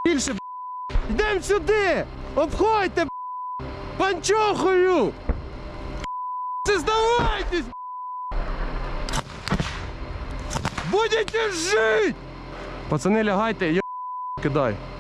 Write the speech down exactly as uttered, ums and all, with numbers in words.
більше, йдем сюди! Обходьте, панчохою! Це здавайтесь! Будете жить! Пацани, лягайте, я кидай.